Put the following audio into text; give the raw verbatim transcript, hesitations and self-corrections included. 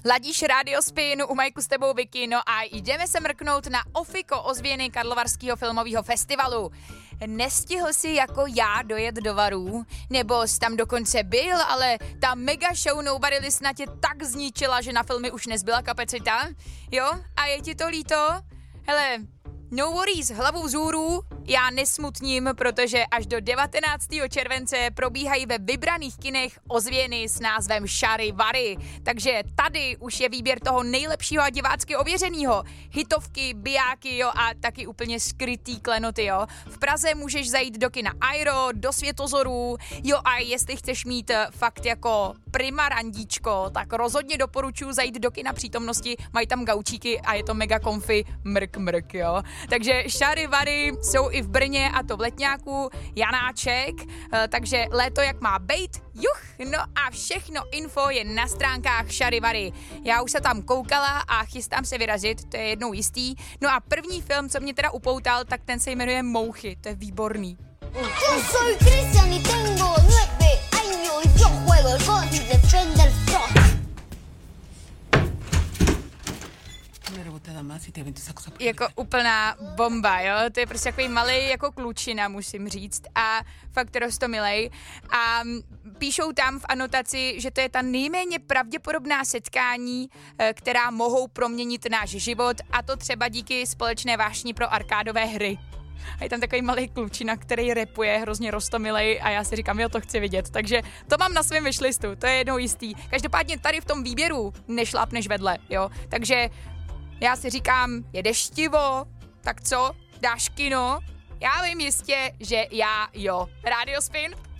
Ladíš Radio Spin, u Majku s tebou Vicky, no a jdeme se mrknout na Ofiko, ozvěny Karlovarského filmového festivalu. Nestihl si jako já dojet do Varů, nebo jsi tam dokonce byl, ale ta mega show Nobody Listena tě tak zničila, že na filmy už nezbyla kapacita? Jo? A je ti to líto? Hele, no worries, hlavu vzhůru, já nesmutním, protože až do devatenáctého července probíhají ve vybraných kinech ozvěny s názvem Šary-Vary. Takže tady už je výběr toho nejlepšího a divácky ověřenýho. Hitovky, bijáky, jo, a taky úplně skrytý klenoty, jo. V Praze můžeš zajít do kina Airo, do Světozorů, jo, a jestli chceš mít fakt jako prima randíčko, tak rozhodně doporučuji zajít do kina Přítomnosti, mají tam gaučíky a je to mega comfy, mrk mrk, jo. Takže Šary-Vary jsou i v Brně, a to v Letňáku, Janáček, takže léto jak má bejt, juch, no a všechno info je na stránkách Šary-Vary. Já už se tam koukala a chystám se vyrazit, to je jednou jistý. No a první film, co mě teda upoutal, tak ten se jmenuje Mouchy, to je výborný. Yo soy Cristian y tengo nueve años, yo juego el God y Defender Pro. Jako úplná bomba, jo, to je prostě takový malej jako klučina, musím říct, a fakt roztomilej. A píšou tam v anotaci, že to je ta nejméně pravděpodobná setkání, která mohou proměnit náš život, a to třeba díky společné vášni pro arkádové hry. A je tam takový malý klučina, který rapuje, hrozně roztomilej, a já si říkám, jo, to chci vidět. Takže to mám na svém wishlistu, to je jednou jistý. Každopádně tady v tom výběru nešlápneš vedle, jo, takže já si říkám, je deštivo, tak co, dáš kino? Já vím jistě, že já jo. Radio Spin?